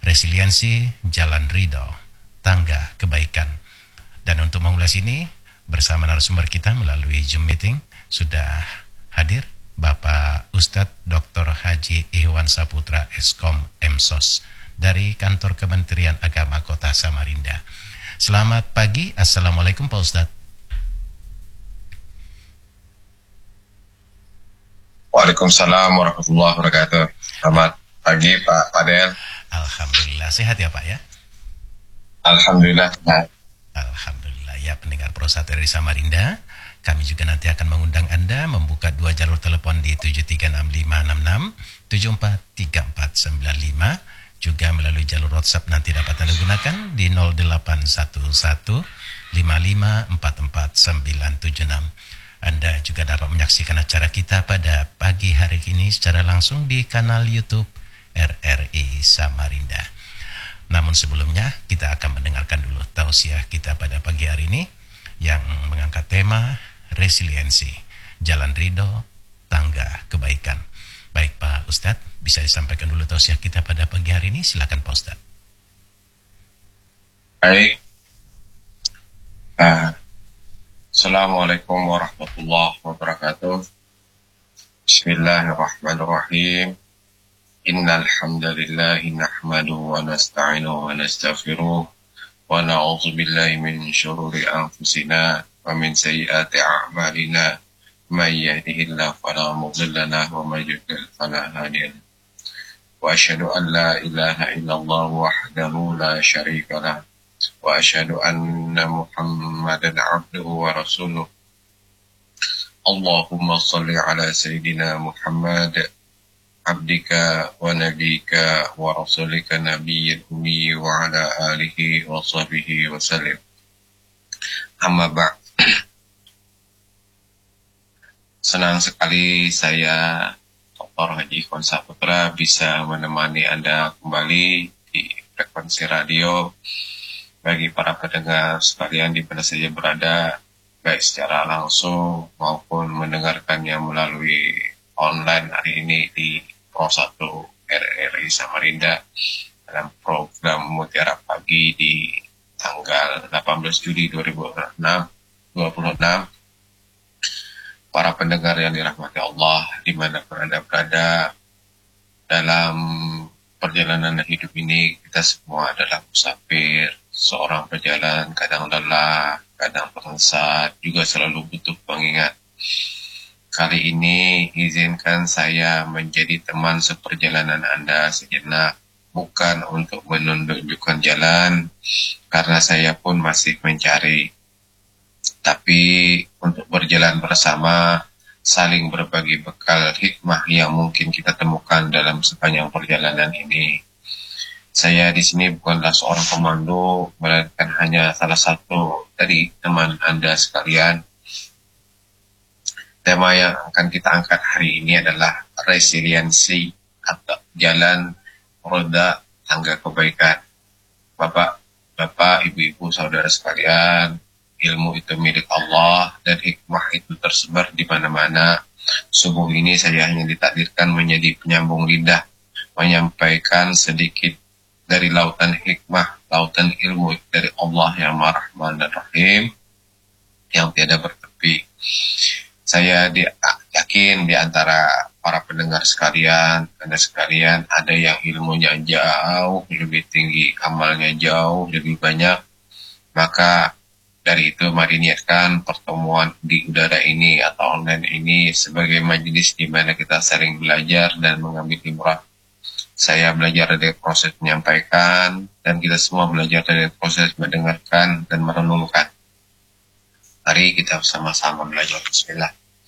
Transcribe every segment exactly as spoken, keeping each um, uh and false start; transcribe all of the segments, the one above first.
Resiliensi, Jalan Ridho, Tangga Kebaikan. Dan untuk mengulas ini, bersama narasumber kita melalui Zoom meeting, sudah hadir Bapak Ustadz doktor Haji Ikhwan Saputra Eskom M S O S dari Kantor Kementerian Agama Kota Samarinda. Selamat pagi, Assalamualaikum Pak Ustadz. Waalaikumsalam warahmatullahi wabarakatuh. Selamat pagi Pak Fadel. Alhamdulillah, sehat ya Pak ya? Alhamdulillah. Alhamdulillah ya, pendengar Prosat dari Samarinda, kami juga nanti akan mengundang Anda membuka dua jalur telepon di tujuh tiga enam lima enam enam, tujuh empat tiga empat sembilan lima, juga melalui jalur WhatsApp nanti dapat Anda gunakan di nol delapan satu satu lima lima empat empat sembilan tujuh enam. Anda juga dapat menyaksikan acara kita pada pagi hari ini secara langsung di kanal YouTube R R I Samarinda. Namun sebelumnya kita akan mendengarkan dulu tausiah kita pada pagi hari ini yang mengangkat tema resiliensi, jalan ridho, tangga kebaikan. Baik Pak Ustadz, bisa disampaikan dulu tausiah kita pada pagi hari ini? Silakan Pak Ustadz. Baik. Uh, Assalamualaikum warahmatullahi wabarakatuh. Bismillahirrahmanirrahim. Innal hamdalillahi nahmaduhu wa nasta'inuhu wa nastaghfiruh wa na'udzu billahi min syururi anfusina wa min sayyiati a'malina. May yahdihillahu fala mudilla lahu wa may yudlil fala hadiya lahu. Wa asyhadu an la ilaha illallah wahdahu la syarika lahu wa asyhadu anna Muhammadan abduhu wa rasuluh. Allahumma shalli ala sayyidina Muhammad abdika wa nabika wa rasulika nabiyyil ummi wa ala alihi wa sahbihi wa sallim. Amma ba'd. Senang sekali saya doktor Haji Ikhwan Saputra bisa menemani Anda kembali di frekuensi radio. Bagi para pendengar sekalian di mana saja berada, baik secara langsung maupun mendengarkannya melalui online hari ini di Pro satu R R I Samarinda dalam program Mutiara Pagi di tanggal delapan belas Juli dua ribu dua puluh enam. Para pendengar yang dirahmati Allah dimanapun Anda berada, dalam perjalanan hidup ini kita semua adalah musafir, seorang pejalan, kadang lelah, kadang tersesat, juga selalu butuh pengingat. Kali ini izinkan saya menjadi teman seperjalanan Anda sejenak, bukan untuk menunjukkan jalan, karena saya pun masih mencari, tapi untuk berjalan bersama, saling berbagi bekal hikmah yang mungkin kita temukan dalam sepanjang perjalanan ini. Saya di sini bukanlah seorang komando, melainkan hanya salah satu dari teman Anda sekalian. Tema yang akan kita angkat hari ini adalah resiliensi atau jalan roda tangga kebaikan. Bapak, Bapak, Ibu-ibu, saudara sekalian, ilmu itu milik Allah dan hikmah itu tersebar di mana-mana. Subuh ini saya hanya ditakdirkan menjadi penyambung lidah, menyampaikan sedikit dari lautan hikmah, lautan ilmu dari Allah yang Maha Rahman dan Rahim, yang tiada bertepi. Saya di, yakin di antara para pendengar sekalian, Anda sekalian, ada yang ilmunya jauh lebih tinggi, amalnya jauh lebih banyak. Maka dari itu mari niatkan pertemuan di udara ini atau online ini sebagai majelis di mana kita saling belajar dan mengambil ibrah. Saya belajar dari proses menyampaikan, dan kita semua belajar dari proses mendengarkan dan merenungkan. Mari kita sama-sama belajar. Bismillah.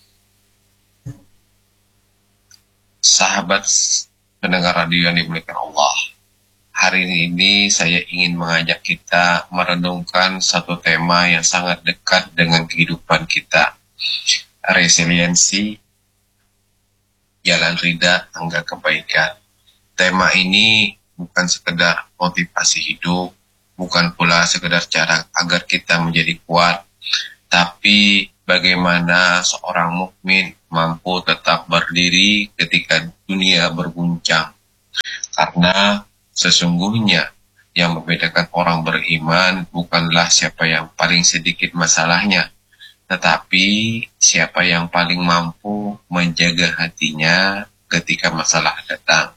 Sahabat pendengar radio yang dimuliakan Allah, hari ini saya ingin mengajak kita merenungkan satu tema yang sangat dekat dengan kehidupan kita. Resiliensi, jalan ridha, tangga kebaikan. Tema ini bukan sekedar motivasi hidup, bukan pula sekedar cara agar kita menjadi kuat, tapi bagaimana seorang mukmin mampu tetap berdiri ketika dunia berguncang. Karena Sesungguhnya yang membedakan orang beriman bukanlah siapa yang paling sedikit masalahnya, tetapi siapa yang paling mampu menjaga hatinya ketika masalah datang.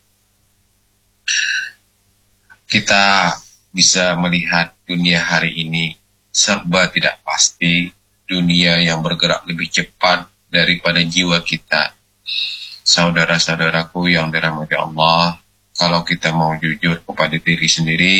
Kita bisa melihat dunia hari ini serba tidak pasti, dunia yang bergerak lebih cepat daripada jiwa kita. Saudara-saudaraku yang dirahmati Allah, kalau kita mau jujur kepada diri sendiri,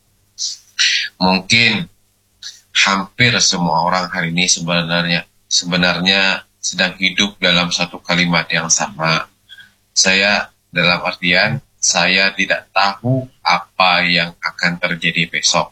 mungkin hampir semua orang hari ini sebenarnya sebenarnya sedang hidup dalam satu kalimat yang sama. Saya dalam artian saya tidak tahu apa yang akan terjadi besok.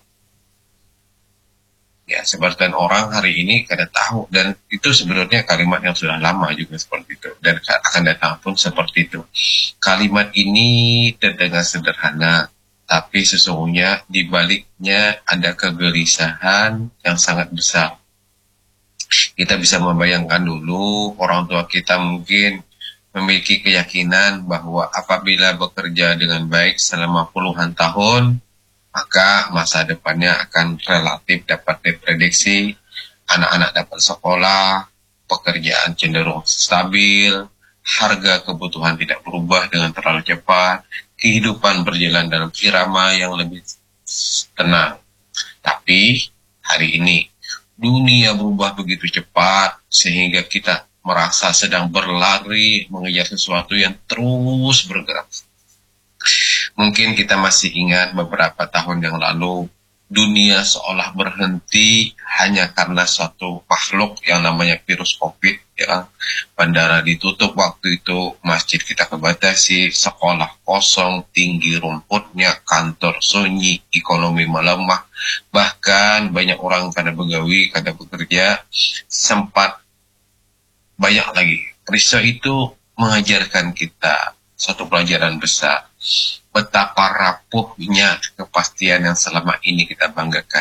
Ya, sebagian orang hari ini kada tahu, dan itu sebenarnya kalimat yang sudah lama juga seperti itu, dan akan datang pun seperti itu. Kalimat ini terdengar sederhana, tapi sesungguhnya di baliknya ada kegelisahan yang sangat besar. Kita bisa membayangkan dulu orang tua kita mungkin memiliki keyakinan bahwa apabila bekerja dengan baik selama puluhan tahun, maka masa depannya akan relatif dapat diprediksi, anak-anak dapat sekolah, pekerjaan cenderung stabil, harga kebutuhan tidak berubah dengan terlalu cepat, kehidupan berjalan dalam irama yang lebih tenang. Tapi hari ini dunia berubah begitu cepat sehingga kita merasa sedang berlari mengejar sesuatu yang terus bergerak. Mungkin kita masih ingat beberapa tahun yang lalu, dunia seolah berhenti hanya karena suatu makhluk yang namanya virus COVID. Ya. Bandara ditutup waktu itu, masjid kita kebatasi, sekolah kosong, tinggi rumputnya, kantor sunyi, ekonomi melemah. Bahkan banyak orang kada begawi, kada bekerja, sempat banyak lagi. Peristiwa itu mengajarkan kita satu pelajaran besar, betapa rapuhnya kepastian yang selama ini kita banggakan.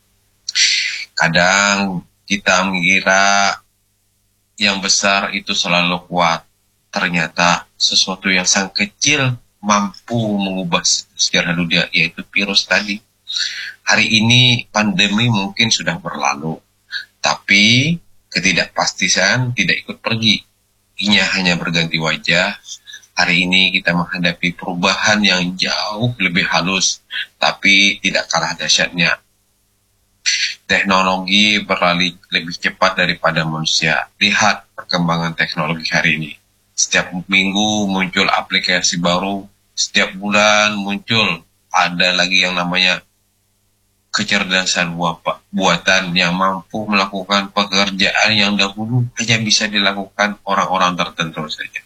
Kadang kita mengira yang besar itu selalu kuat, ternyata sesuatu yang sangat kecil mampu mengubah sejarah dunia, yaitu virus tadi. Hari ini pandemi mungkin sudah berlalu, tapi ketidakpastian tidak ikut pergi. Inya hanya berganti wajah. Hari ini kita menghadapi perubahan yang jauh lebih halus, tapi tidak kalah dahsyatnya. Teknologi beralih lebih cepat daripada manusia. Lihat perkembangan teknologi hari ini. Setiap minggu muncul aplikasi baru, setiap bulan muncul ada lagi yang namanya kecerdasan buatan yang mampu melakukan pekerjaan yang dahulu hanya bisa dilakukan orang-orang tertentu saja.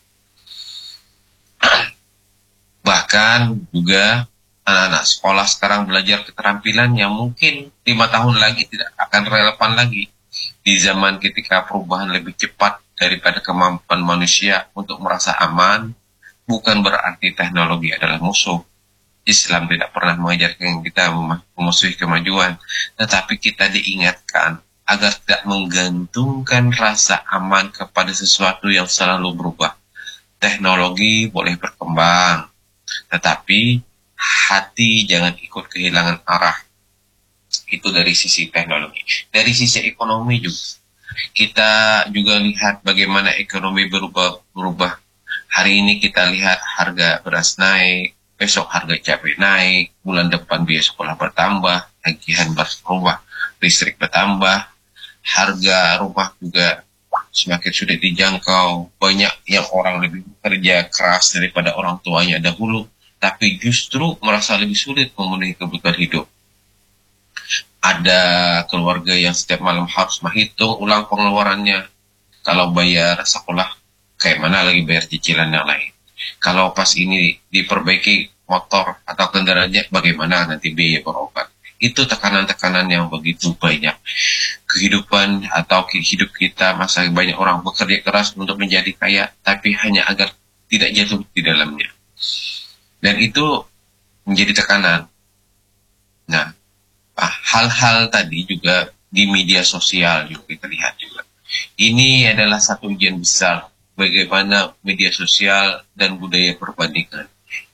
Bahkan juga anak-anak sekolah sekarang belajar keterampilan yang mungkin lima tahun lagi tidak akan relevan lagi. Di zaman ketika perubahan lebih cepat daripada kemampuan manusia untuk merasa aman, bukan berarti teknologi adalah musuh. Islam tidak pernah mengajarkan kita memusuhi kemajuan, tetapi kita diingatkan agar tidak menggantungkan rasa aman kepada sesuatu yang selalu berubah. Teknologi boleh berkembang, tetapi hati jangan ikut kehilangan arah. Itu dari sisi teknologi. Dari sisi ekonomi juga, kita juga lihat bagaimana ekonomi berubah. berubah. Hari ini kita lihat harga beras naik, besok harga cabai naik, bulan depan biaya sekolah bertambah, tagihan berubah, listrik bertambah, harga rumah juga semakin sulit dijangkau. Banyak yang orang lebih bekerja keras daripada orang tuanya dahulu, tapi justru merasa lebih sulit memenuhi kebutuhan hidup. Ada keluarga yang setiap malam harus menghitung ulang pengeluarannya. Kalau bayar sekolah, kayak mana lagi bayar cicilan yang lain. Kalau pas ini diperbaiki motor atau kendaraannya, bagaimana nanti biaya berobat. Itu tekanan-tekanan yang begitu banyak. Kehidupan atau hidup kita, masa banyak orang bekerja keras untuk menjadi kaya, tapi hanya agar tidak jatuh di dalamnya. Dan itu menjadi tekanan. Nah, hal-hal tadi juga di media sosial juga kita lihat juga. Ini adalah satu ujian besar bagaimana media sosial dan budaya perbandingan.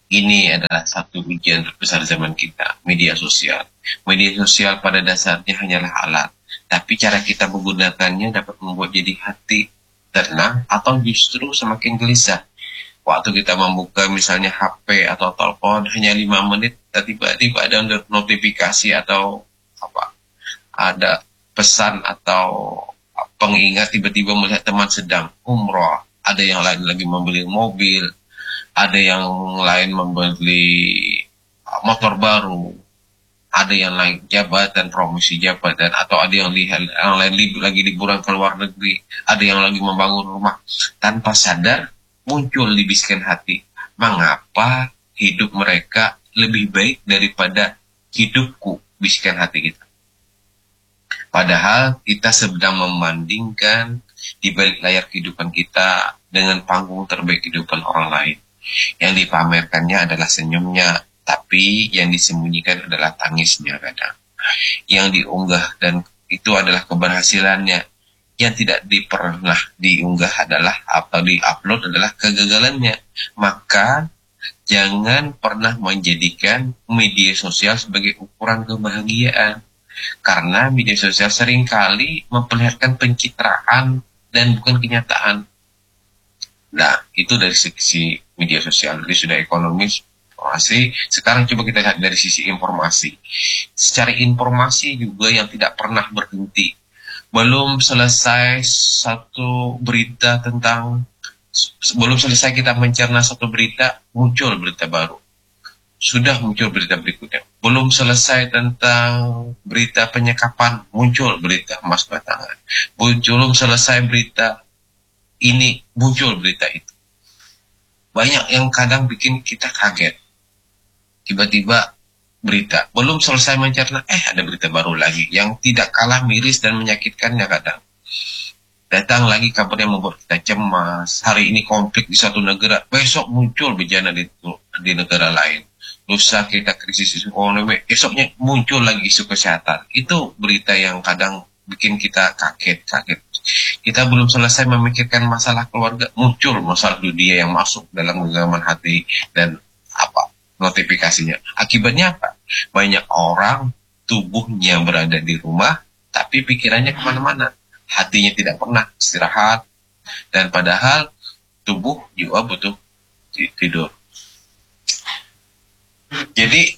Ini adalah satu ujian terbesar zaman kita, media sosial. Media sosial pada dasarnya hanyalah alat, tapi cara kita menggunakannya dapat membuat jadi hati tenang atau justru semakin gelisah. Waktu kita membuka misalnya H P atau telepon hanya lima menit, tiba-tiba ada notifikasi atau apa, ada pesan atau pengingat, tiba-tiba melihat teman sedang umroh, ada yang lain lagi membeli mobil, ada yang lain membeli motor baru, ada yang lain jabatan, promosi jabatan, atau ada yang, lihat, yang lain libur, lagi liburan ke luar negeri, ada yang lagi membangun rumah. Tanpa sadar muncul di bisikan hati, mengapa hidup mereka lebih baik daripada hidupku, bisikan hati kita. Padahal kita sedang membandingkan di balik layar kehidupan kita dengan panggung terbaik kehidupan orang lain. Yang dipamerkannya adalah senyumnya, tapi yang disembunyikan adalah tangisnya kadang. Yang diunggah dan itu adalah keberhasilannya. Yang tidak di pernah diunggah adalah atau diupload adalah kegagalannya. Maka jangan pernah menjadikan media sosial sebagai ukuran kebahagiaan. Karena media sosial seringkali memperlihatkan pencitraan dan bukan kenyataan. Nah, itu dari sisi media sosial. Jadi sudah ekonomis, informasi. Sekarang coba kita lihat dari sisi informasi. Secara informasi juga yang tidak pernah berhenti. Belum selesai satu berita tentang, sebelum selesai kita mencerna satu berita, muncul berita baru. Sudah muncul berita berikutnya. Belum selesai tentang berita penyekapan, muncul berita emas batangan. Belum selesai berita ini, muncul berita itu. Banyak yang kadang bikin kita kaget. Tiba-tiba berita, belum selesai mencerna, eh ada berita baru lagi yang tidak kalah miris dan menyakitkannya kadang. Datang lagi kabar yang membuat kita cemas. Hari ini konflik di satu negara, besok muncul bencana di, di negara lain. Lusa kita krisis ekonomi, esoknya muncul lagi isu kesehatan. Itu berita yang kadang bikin kita kaget-kaget. Kita belum selesai memikirkan masalah keluarga, muncul masalah dunia yang masuk dalam genggaman hati dan apa notifikasinya. Akibatnya apa? Banyak orang tubuhnya berada di rumah, tapi pikirannya kemana-mana. Hatinya tidak pernah istirahat. Dan padahal tubuh juga butuh tidur. Jadi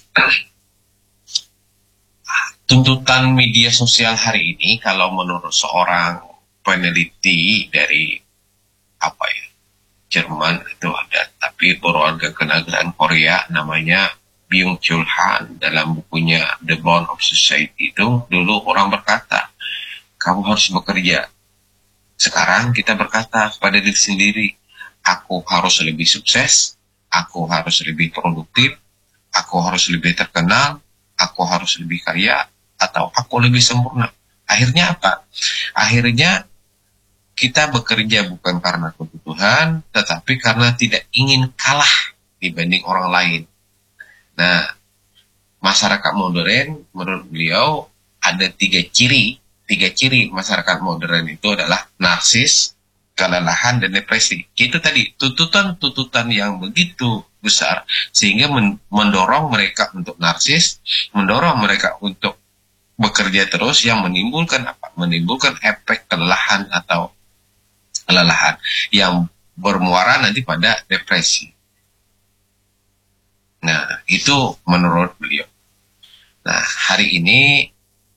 tuntutan media sosial hari ini, kalau menurut seorang peneliti dari apa ya, Jerman itu ada, tapi berwarga kenegaraan Korea, namanya Byung-Chul Han, dalam bukunya The Bond of Society itu dulu orang berkata, kamu harus bekerja. Sekarang kita berkata kepada diri sendiri, aku harus lebih sukses, aku harus lebih produktif, aku harus lebih terkenal, aku harus lebih kaya, atau aku lebih sempurna. Akhirnya apa? Akhirnya kita bekerja bukan karena kebutuhan, tetapi karena tidak ingin kalah dibanding orang lain. Nah, masyarakat modern, menurut beliau, ada tiga ciri. Tiga ciri masyarakat modern itu adalah narsis, kelelahan, dan depresi. Itu tadi, tuntutan-tuntutan yang begitu besar, sehingga mendorong mereka untuk narsis, mendorong mereka untuk bekerja terus, yang menimbulkan apa? Menimbulkan efek kelelahan atau kelelahan yang bermuara nanti pada depresi. Nah, itu menurut beliau. Nah, hari ini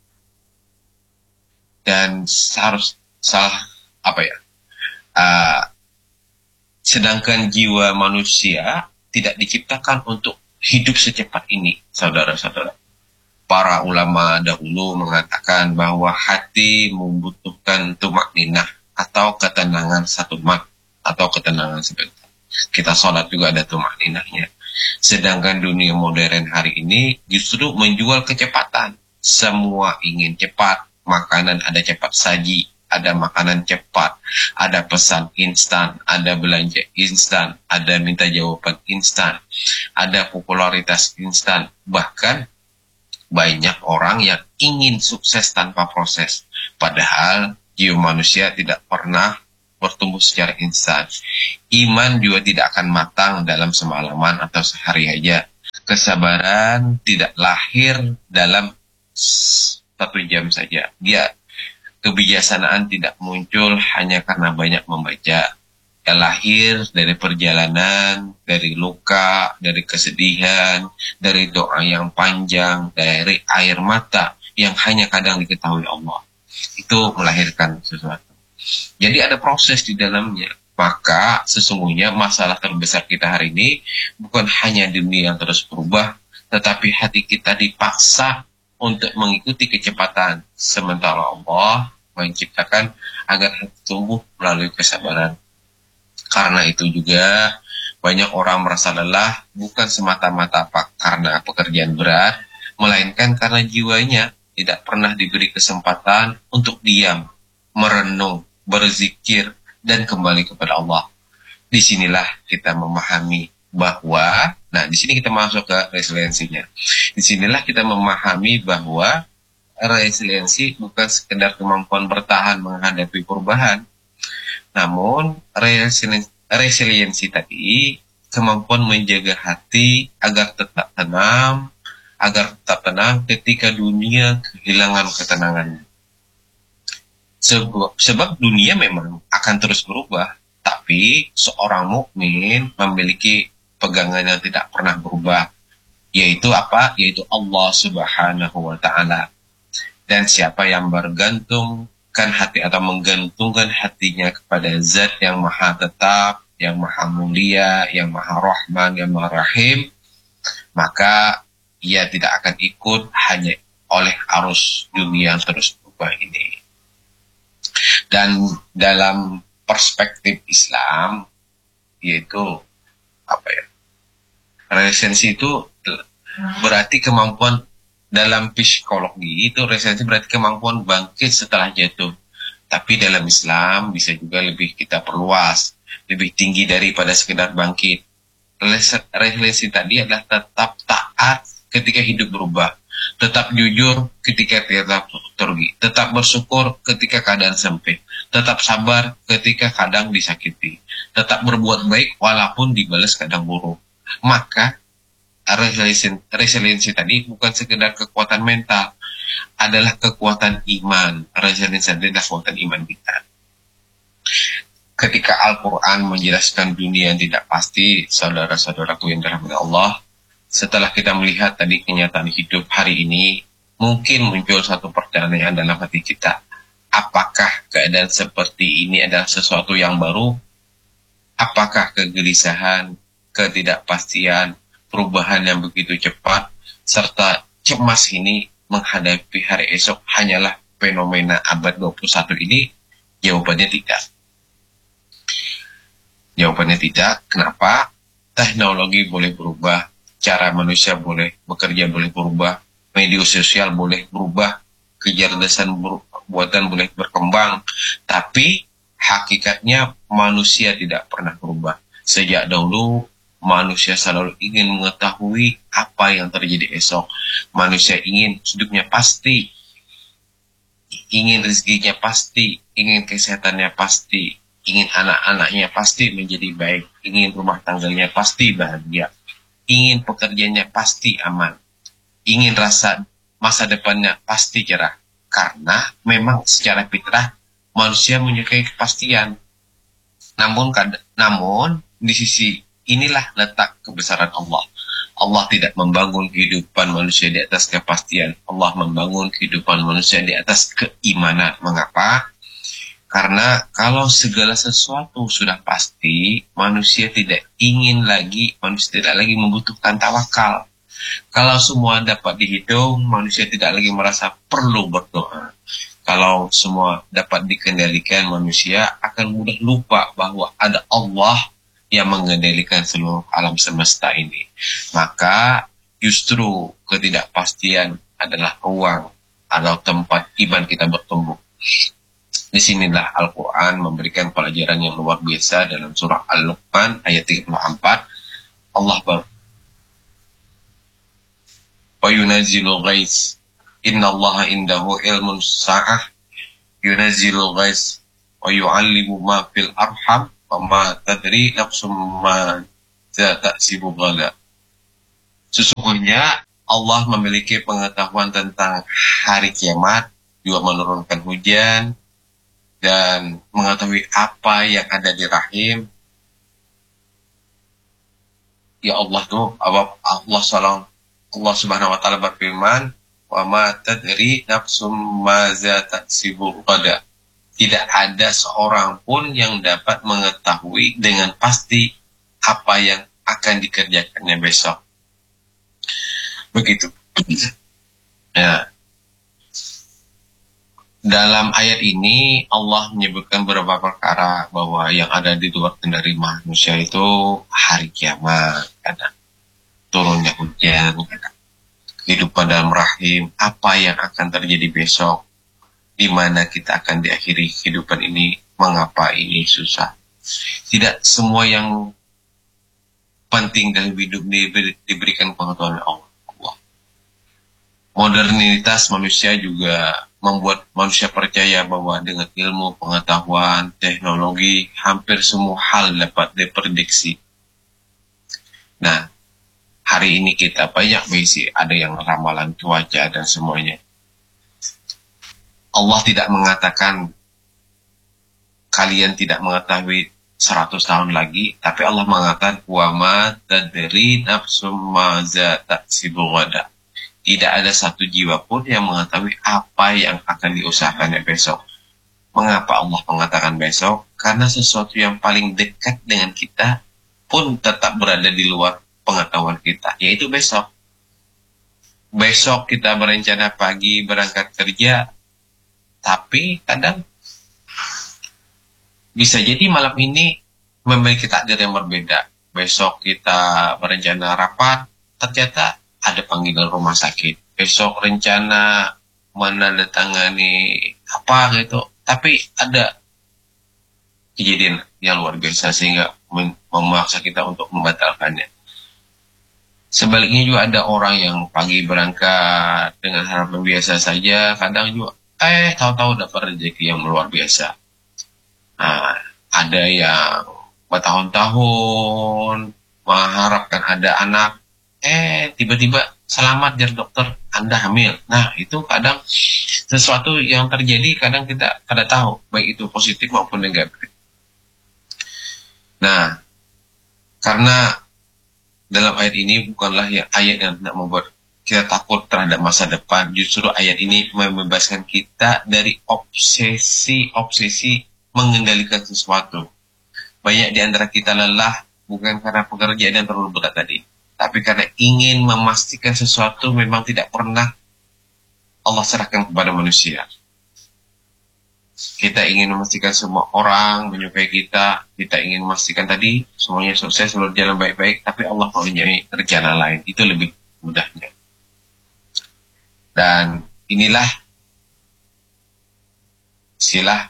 dan harus salah apa ya? Uh, sedangkan jiwa manusia tidak diciptakan untuk hidup secepat ini, saudara-saudara. Para ulama dahulu mengatakan bahwa hati membutuhkan tumakninah atau ketenangan satu mat atau ketenangan sebentar. Kita sholat juga ada tumakninahnya. Sedangkan dunia modern hari ini justru menjual kecepatan. Semua ingin cepat. Makanan ada cepat saji, ada makanan cepat, ada pesan instan, ada belanja instan, ada minta jawaban instan, ada popularitas instan. Bahkan banyak orang yang ingin sukses tanpa proses. Padahal jiwa manusia tidak pernah bertumbuh secara instan. Iman juga tidak akan matang dalam semalaman atau sehari aja. Kesabaran tidak lahir dalam satu jam saja. Dia kebijaksanaan tidak muncul hanya karena banyak membaca. Dia lahir dari perjalanan, dari luka, dari kesedihan, dari doa yang panjang, dari air mata yang hanya kadang diketahui Allah. Itu melahirkan sesuatu. Jadi ada proses di dalamnya. Maka sesungguhnya masalah terbesar kita hari ini bukan hanya dunia yang terus berubah, tetapi hati kita dipaksa untuk mengikuti kecepatan. Sementara Allah menciptakan agar hati tumbuh melalui kesabaran. Karena itu juga banyak orang merasa lelah bukan semata-mata karena pekerjaan berat, melainkan karena jiwanya tidak pernah diberi kesempatan untuk diam, merenung, berzikir, dan kembali kepada Allah. Disinilah kita memahami bahwa, nah di sini kita masuk ke resiliensinya. Disinilah kita memahami bahwa resiliensi bukan sekedar kemampuan bertahan menghadapi perubahan, namun resiliensi, resiliensi tadi kemampuan menjaga hati agar tetap tenang, agar tetap tenang ketika dunia kehilangan ketenangannya. Sebab, sebab dunia memang akan terus berubah, tapi seorang mukmin memiliki pegangan yang tidak pernah berubah, yaitu apa? Yaitu Allah Subhanahu wa Ta'ala. Dan siapa yang bergantung kan hati atau menggantungkan hatinya kepada Zat yang Maha Tetap, yang Maha Mulia, yang Maha Rahman, yang Maha Rahim, maka ia tidak akan ikut hanya oleh arus dunia yang terus berubah ini. Dan dalam perspektif Islam, yaitu apa ya? Resiliensi itu berarti kemampuan dalam psikologi itu resiliensi berarti kemampuan bangkit setelah jatuh. Tapi dalam Islam bisa juga lebih kita perluas, lebih tinggi daripada sekedar bangkit. Resiliensi tadi adalah tetap taat ketika hidup berubah, tetap jujur ketika tidak terugi, tetap bersyukur ketika keadaan sempit, tetap sabar ketika kadang disakiti, tetap berbuat baik walaupun dibalas kadang buruk. Maka resiliensi, resiliensi tadi bukan sekedar kekuatan mental, adalah kekuatan iman. Resiliensi adalah kekuatan iman kita. Ketika Al-Quran menjelaskan dunia yang tidak pasti, saudara-saudaraku yang dirahmati Allah, setelah kita melihat tadi kenyataan hidup hari ini, mungkin muncul satu pertanyaan dalam hati kita. Apakah keadaan seperti ini adalah sesuatu yang baru? Apakah kegelisahan, ketidakpastian, perubahan yang begitu cepat, serta cemas ini menghadapi hari esok hanyalah fenomena abad dua puluh satu ini? Jawabannya tidak. Jawabannya tidak. Kenapa? Teknologi boleh berubah, cara manusia boleh bekerja boleh berubah, media sosial boleh berubah, kecerdasan buatan boleh berkembang, tapi hakikatnya manusia tidak pernah berubah. Sejak dahulu manusia selalu ingin mengetahui apa yang terjadi esok. Manusia ingin hidupnya pasti, ingin rezekinya pasti, ingin kesehatannya pasti, ingin anak-anaknya pasti menjadi baik, ingin rumah tangganya pasti bahagia, ingin pekerjaannya pasti aman, ingin rasa masa depannya pasti cerah. Karena memang secara fitrah manusia menyukai kepastian. Namun, namun di sisi inilah letak kebesaran Allah. Allah tidak membangun kehidupan manusia di atas kepastian. Allah membangun kehidupan manusia di atas keimanan. Mengapa? Karena kalau segala sesuatu sudah pasti, manusia tidak ingin lagi, manusia tidak lagi membutuhkan tawakal. Kalau semua dapat dihitung, manusia tidak lagi merasa perlu berdoa. Kalau semua dapat dikendalikan, manusia akan mudah lupa bahwa ada Allah yang mengendalikan seluruh alam semesta ini. Maka justru ketidakpastian adalah ruang atau tempat iman kita bertumbuh. Disinilah Al-Quran memberikan pelajaran yang luar biasa dalam surah Al-Luqman ayat tiga puluh empat. Allah ber wa yunazzilu ghais innallaha indahu ilmun sa'ah yunazzilu ghais wa yu'allimu ma fil arham wa ma tadri nafsum ma ta'sibu ghadan. Sesungguhnya Allah memiliki pengetahuan tentang hari kiamat, juga menurunkan hujan, dan mengetahui apa yang ada di rahim. Ya Allah tuh, Allah Allah, Allah Subhanahu wa taala berfirman, "Wa ma tadri nafsum maza taksibu ghadan." Tidak ada seorang pun yang dapat mengetahui dengan pasti apa yang akan dikerjakannya besok. Begitu. Ya. Dalam ayat ini Allah menyebutkan beberapa perkara bahwa yang ada di luar kendali manusia itu hari kiamat, kadang turunnya hujan, kadang kehidupan dalam rahim, apa yang akan terjadi besok, di mana kita akan diakhiri kehidupan ini, mengapa ini susah. Tidak semua yang penting dalam hidup ini diberikan pengetahuan Allah. Modernitas manusia juga membuat manusia percaya bahwa dengan ilmu, pengetahuan, teknologi, hampir semua hal dapat diprediksi. Nah, hari ini kita banyak berisi, ada yang ramalan cuaca dan semuanya. Allah tidak mengatakan kalian tidak mengetahui seratus tahun lagi, tapi Allah mengatakan wa ma tadri nafsum maza taksibu ghadan. Tidak ada satu jiwa pun yang mengetahui apa yang akan diusahakannya besok. Mengapa Allah mengatakan besok? Karena sesuatu yang paling dekat dengan kita pun tetap berada di luar pengetahuan kita, yaitu besok. Besok kita berencana pagi berangkat kerja, tapi kadang bisa jadi malam ini memiliki takdir yang berbeda. Besok kita berencana rapat, ternyata ada panggilan rumah sakit. Besok rencana menandatangani apa gitu, tapi ada kejadian yang luar biasa sehingga memaksa kita untuk membatalkannya. Sebaliknya juga ada orang yang pagi berangkat dengan harapan biasa saja, kadang juga eh tahu-tahu dapat rezeki yang luar biasa. Nah, ada yang bertahun-tahun mengharapkan ada anak, eh tiba-tiba selamat dari dokter, Anda hamil. Nah, itu kadang sesuatu yang terjadi, kadang kita kada tahu baik itu positif maupun negatif. Nah, karena dalam ayat ini bukanlah yang ayat yang tidak membuat kita takut terhadap masa depan, justru ayat ini membebaskan kita dari obsesi-obsesi mengendalikan sesuatu. Banyak di antara kita lelah bukan karena pekerjaan yang terlalu berat tadi, tapi karena ingin memastikan sesuatu memang tidak pernah Allah serahkan kepada manusia. Kita ingin memastikan semua orang menyukai kita, kita ingin memastikan tadi semuanya sukses, selalu jalan baik-baik, tapi Allah mempunyai rencana lain. Itu lebih mudahnya. Dan inilah silah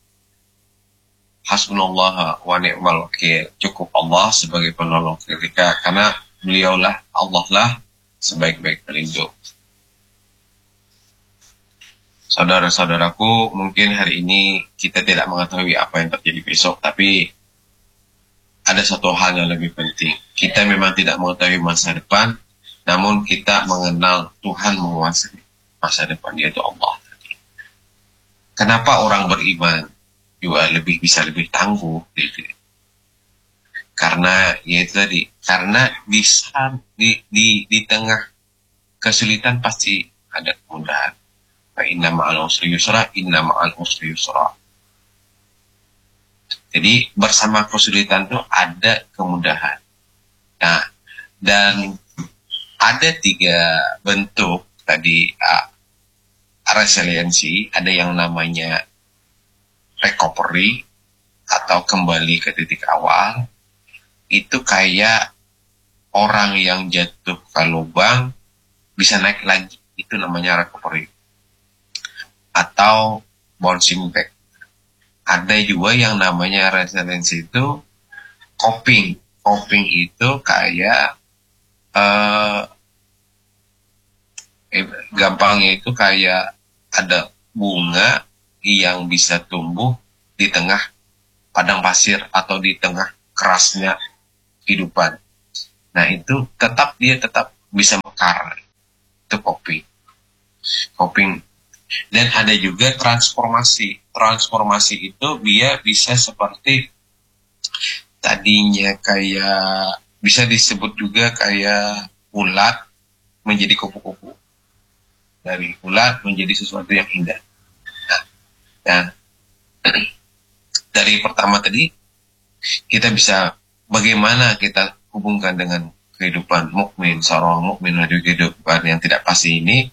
hasbunallah wa ni'mal wakil. Cukup Allah sebagai penolong kita, karena beliaulah, Allah lah sebaik-baik pelindung. Saudara-saudaraku, mungkin hari ini kita tidak mengetahui apa yang terjadi besok, tapi ada satu hal yang lebih penting. Kita memang tidak mengetahui masa depan, namun kita mengenal Tuhan menguasai masa depan, yaitu Allah. Kenapa orang beriman juga lebih bisa lebih tangguh? Gitu. Karena yaitu tadi, karena di, di, di, di tengah kesulitan pasti ada kemudahan. Fa inna ma'al usri yusra, inna ma'al usri yusra. Jadi bersama kesulitan itu ada kemudahan. Nah, dan ada tiga bentuk tadi uh, resiliensi. Ada yang namanya recovery atau kembali ke titik awal. Itu kayak orang yang jatuh ke lubang bisa naik lagi, itu namanya recovery atau bouncing back. Ada juga yang namanya resiliensi itu coping. Coping itu kayak uh, eh, gampangnya itu kayak ada bunga yang bisa tumbuh di tengah padang pasir atau di tengah kerasnya kehidupan. Nah itu tetap dia tetap bisa mekar. Itu coping. Coping. Dan ada juga transformasi. Transformasi itu dia bisa seperti tadinya kayak bisa disebut juga kayak ulat menjadi kupu-kupu. Dari ulat menjadi sesuatu yang indah. Nah, dan dari pertama tadi kita bisa bagaimana kita hubungkan dengan kehidupan mukmin, seorang mukmin menuju kehidupan yang tidak pasti ini.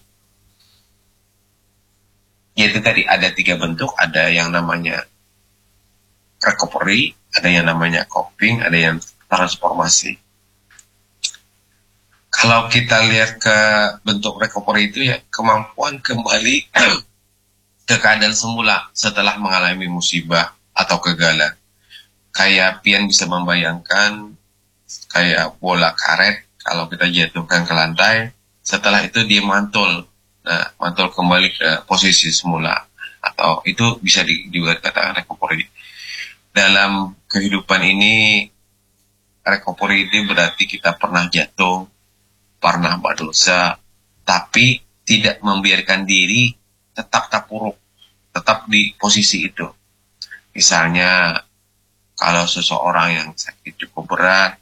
Yaitu tadi ada tiga bentuk, ada yang namanya recovery, ada yang namanya coping, ada yang transformasi. Kalau kita lihat ke bentuk recovery itu ya kemampuan kembali ke keadaan semula setelah mengalami musibah atau kegagalan. Kayak Pian bisa membayangkan kayak bola karet kalau kita jatuhkan ke lantai, setelah itu dia mantul. Nah, mantul kembali ke posisi semula atau itu bisa di, juga dikatakan recovery. Dalam kehidupan ini recovery itu berarti kita pernah jatuh, pernah berdosa, tapi tidak membiarkan diri tetap terpuruk, tetap di posisi itu. Misalnya, kalau seseorang yang sakit cukup berat,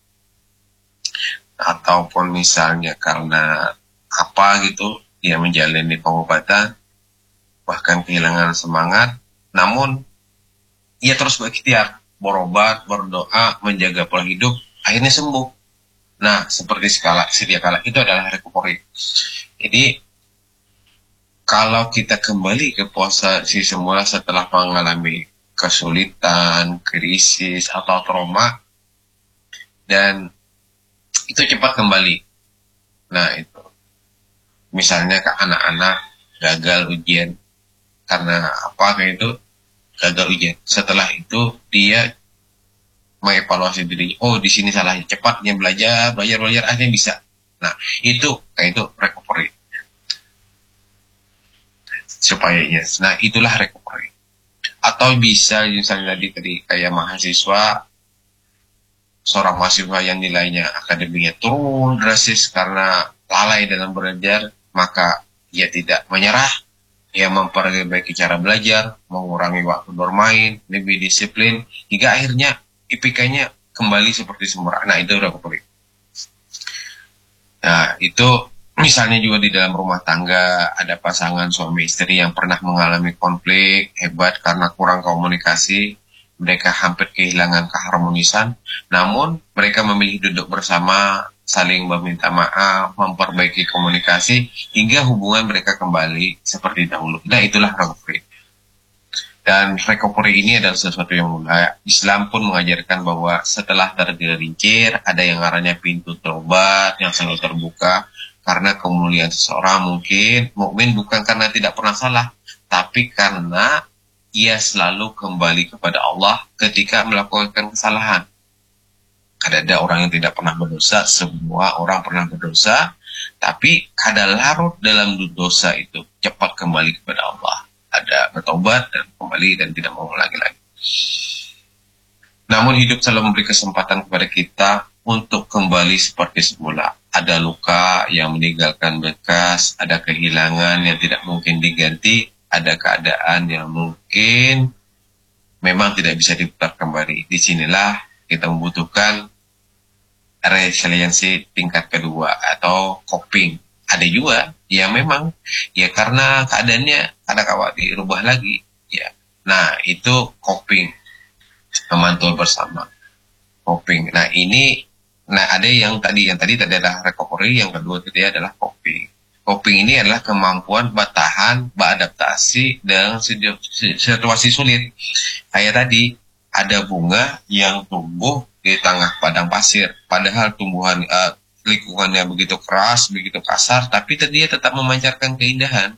ataupun misalnya karena apa gitu, dia menjalani pengobatan, bahkan kehilangan semangat, namun ia terus berikhtiar, berobat, berdoa, menjaga pola hidup, akhirnya sembuh. Nah, seperti skala sedia kala itu adalah recovery. Jadi, kalau kita kembali ke posisi semula setelah mengalami kesulitan, krisis, atau trauma, dan itu cepat kembali. Nah, itu. Misalnya ke anak-anak gagal ujian. Karena apa kayak itu? Gagal ujian. Setelah itu, dia mengevaluasi diri, oh di sini salahnya, cepatnya belajar, belajar, belajar, akhirnya bisa. Nah, itu, kayak itu recovery. Supaya, yes. Nah, itulah recovery. Atau bisa, misalnya tadi, tadi kayak mahasiswa, seorang mahasiswa yang nilainya akademiknya turun drastis karena lalai dalam belajar, maka ia tidak menyerah, ia memperbaiki cara belajar, mengurangi waktu bermain, lebih disiplin, hingga akhirnya I P K-nya kembali seperti semula. Nah, itu udah recovery. Nah, itu misalnya juga di dalam rumah tangga, ada pasangan suami istri yang pernah mengalami konflik hebat karena kurang komunikasi, mereka hampir kehilangan keharmonisan, namun mereka memilih duduk bersama, saling meminta maaf, memperbaiki komunikasi, hingga hubungan mereka kembali seperti dahulu. Nah, itulah recovery. Dan recovery ini adalah sesuatu yang mulia. Islam pun mengajarkan bahwa setelah tergelincir, ada yang namanya pintu taubat yang selalu terbuka. Karena kemuliaan seseorang mungkin, mukmin bukan karena tidak pernah salah, tapi karena ia selalu kembali kepada Allah ketika melakukan kesalahan. Ada orang yang tidak pernah berdosa, semua orang pernah berdosa, tapi kadang larut dalam dosa itu, cepat kembali kepada Allah. Ada bertobat dan kembali dan tidak mengulangi lagi. Namun hidup selalu memberi kesempatan kepada kita untuk kembali seperti semula. Ada luka yang meninggalkan bekas, ada kehilangan yang tidak mungkin diganti, ada keadaan yang mungkin memang tidak bisa diputar kembali. Disinilah kita membutuhkan resiliensi tingkat kedua atau coping. Ada juga yang memang ya karena keadaannya ada kawat dirubah lagi ya. Nah, itu coping, memantul bersama. Coping. Nah, ini nah ada yang tadi yang tadi tadi adalah recovery, yang kedua tadi adalah coping. Coping ini adalah kemampuan bertahan, beradaptasi dengan situasi sulit. Kayak tadi ada bunga yang tumbuh di tengah padang pasir, padahal tumbuhan uh, lingkungannya begitu keras, begitu kasar, tapi dia tetap memancarkan keindahan.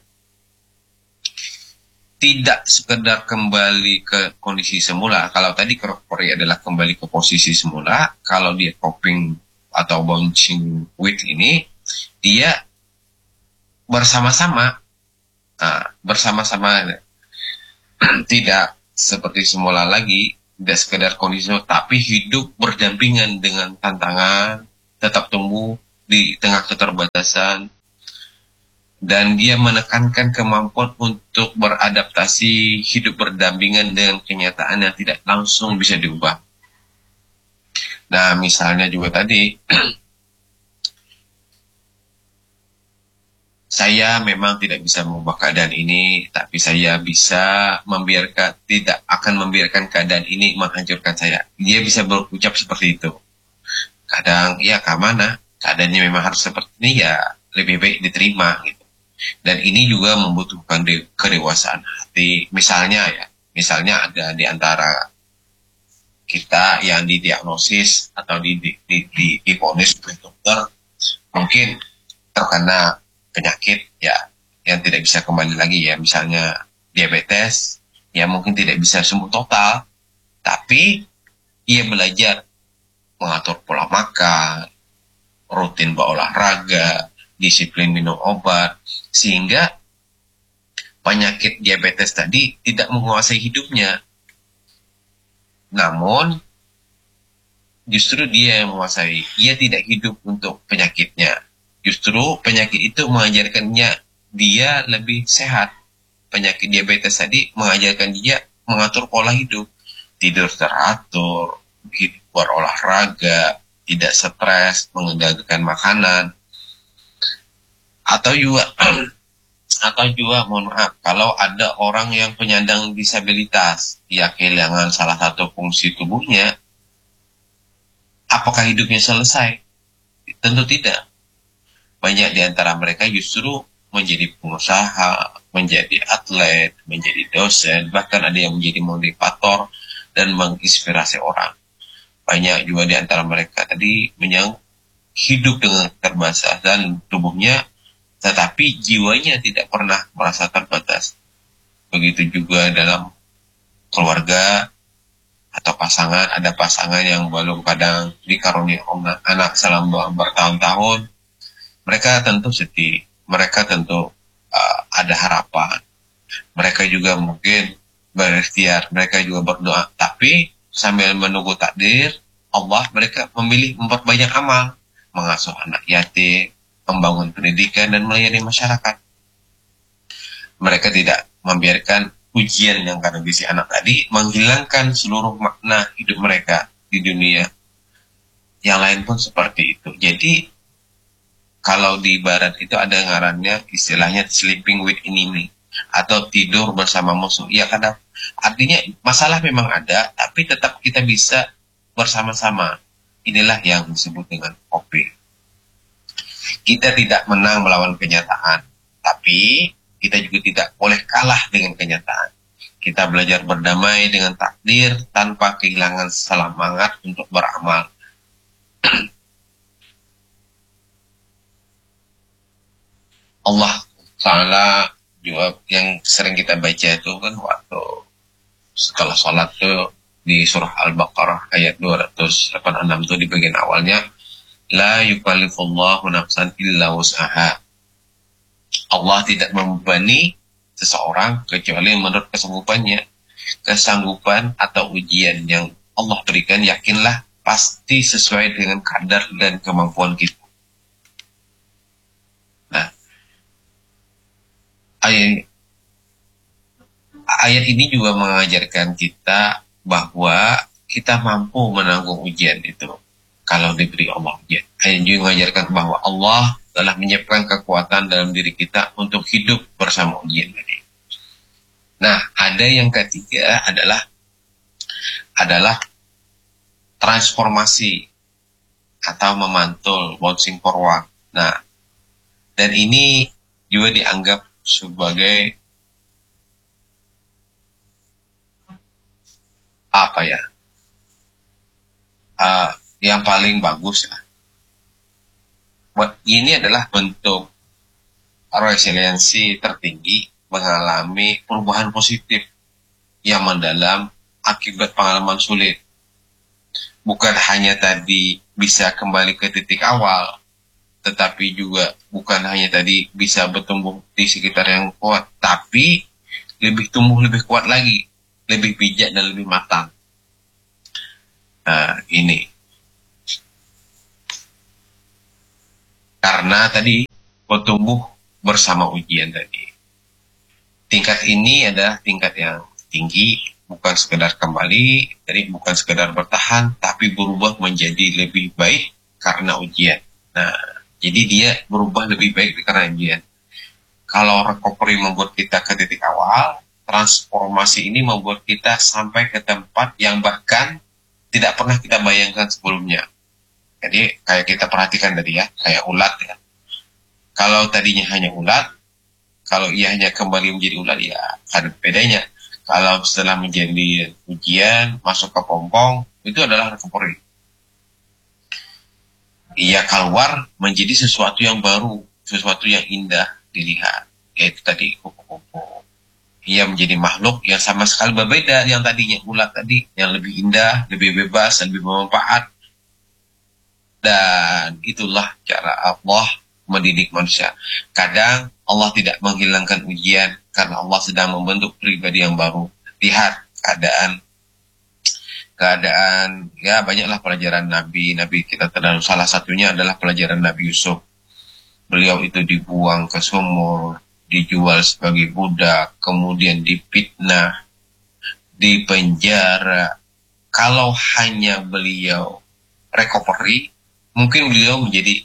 Tidak sekedar kembali ke kondisi semula. Kalau tadi recovery adalah kembali ke posisi semula, kalau dia coping atau bouncing with ini, dia bersama-sama, nah, bersama-sama tidak seperti semula lagi, tidak sekedar kondisi, tapi hidup berdampingan dengan tantangan, tetap tumbuh di tengah keterbatasan, dan dia menekankan kemampuan untuk beradaptasi, hidup berdampingan dengan kenyataan yang tidak langsung bisa diubah. Nah, misalnya juga tadi, saya memang tidak bisa mengubah keadaan ini, tapi saya bisa membiarkan, tidak akan membiarkan keadaan ini menghancurkan saya. Dia bisa berucap seperti itu. Kadang, ya ke mana? Keadaannya memang harus seperti ini, ya lebih baik diterima gitu. Dan ini juga membutuhkan de- kedewasaan hati. Misalnya ya, misalnya ada di antara kita yang didiagnosis atau di di di, di, diponis oleh dokter, mungkin terkena penyakit ya yang tidak bisa kembali lagi, ya misalnya diabetes, ya mungkin tidak bisa sembuh total, tapi ia belajar mengatur pola makan, rutin berolahraga, disiplin minum obat, sehingga penyakit diabetes tadi tidak menguasai hidupnya. Namun justru dia yang menguasai, ia tidak hidup untuk penyakitnya. Justru penyakit itu mengajarkannya dia lebih sehat. Penyakit diabetes tadi mengajarkan dia mengatur pola hidup, tidur teratur, berolahraga, tidak stres, mengendalikan makanan. Atau juga atau juga mohon maaf, kalau ada orang yang penyandang disabilitas, ia kehilangan salah satu fungsi tubuhnya, apakah hidupnya selesai? Tentu tidak. Banyak di antara mereka justru menjadi pengusaha, menjadi atlet, menjadi dosen, bahkan ada yang menjadi motivator dan menginspirasi orang. Banyak juga di antara mereka tadi yang hidup dengan keterbatasan tubuhnya, tetapi jiwanya tidak pernah merasa terbatas. Begitu juga dalam keluarga atau pasangan, ada pasangan yang belum kadang dikaruniai anak selama bertahun-tahun. Mereka tentu sedih, mereka tentu uh, ada harapan, mereka juga mungkin berikhtiar, mereka juga berdoa, tapi sambil menunggu takdir Allah, mereka memilih memperbanyak amal, mengasuh anak yatim, membangun pendidikan, dan melayani masyarakat. Mereka tidak membiarkan ujian yang karena bisi anak tadi menghilangkan seluruh makna hidup mereka di dunia. Yang lain pun seperti itu. Jadi kalau di barat itu ada ngarannya, istilahnya sleeping with enemy, atau tidur bersama musuh. Ya kadang artinya masalah memang ada, tapi tetap kita bisa bersama-sama. Inilah yang disebut dengan O P. Kita tidak menang melawan kenyataan, tapi kita juga tidak boleh kalah dengan kenyataan. Kita belajar berdamai dengan takdir tanpa kehilangan semangat untuk beramal. Allah Ta'ala juga yang sering kita baca itu kan waktu setelah sholat tuh di surah Al-Baqarah ayat dua ratus delapan puluh enam tuh di bagian awalnya, la yukallifullahu nafsan illa wus'aha. Allah tidak membebani seseorang kecuali menurut kesanggupannya. Kesanggupan atau ujian yang Allah berikan, yakinlah pasti sesuai dengan kadar dan kemampuan kita. Nah, ayat, ayat ini juga mengajarkan kita bahwa kita mampu menanggung ujian itu kalau diberi Allah ujian. Ayat juga mengajarkan bahwa Allah telah menyiapkan kekuatan dalam diri kita untuk hidup bersama ujian ini. Nah, ada yang ketiga adalah adalah transformasi atau memantul, bouncing forward. Nah, dan ini juga dianggap sebagai apa ya? Uh, yang paling bagus ya. Ini adalah bentuk resiliensi tertinggi mengalami perubahan positif yang mendalam akibat pengalaman sulit. Bukan hanya tadi bisa kembali ke titik awal, tetapi juga bukan hanya tadi bisa bertumbuh di sekitar yang kuat, tapi lebih tumbuh lebih kuat lagi lebih bijak dan lebih matang. Nah, ini. Karena tadi bertumbuh bersama ujian tadi. Tingkat ini adalah tingkat yang tinggi, bukan sekedar kembali, jadi bukan sekedar bertahan, tapi berubah menjadi lebih baik karena ujian. Nah, jadi dia berubah lebih baik karena ujian. Kalau recovery membuat kita ke titik awal, transformasi ini membuat kita sampai ke tempat yang bahkan tidak pernah kita bayangkan sebelumnya. Jadi kayak kita perhatikan tadi ya, kayak ulat ya. Kalau tadinya hanya ulat, kalau ia hanya kembali menjadi ulat, ya ada bedanya. Kalau setelah menjadi ujian, masuk ke pompong, itu adalah recovery. Ia keluar menjadi sesuatu yang baru, sesuatu yang indah dilihat, yaitu tadi kupu-kupu. Ia menjadi makhluk yang sama sekali berbeda yang tadinya ulat tadi, yang lebih indah, lebih bebas, lebih bermanfaat. Dan itulah cara Allah mendidik manusia. Kadang Allah tidak menghilangkan ujian karena Allah sedang membentuk pribadi yang baru. Lihat keadaan keadaan ya banyaklah pelajaran Nabi Nabi kita terdahulu. Salah satunya adalah pelajaran Nabi Yusuf. Beliau itu dibuang ke sumur, dijual sebagai budak, kemudian difitnah, dipenjara. Kalau hanya beliau recovery, mungkin beliau menjadi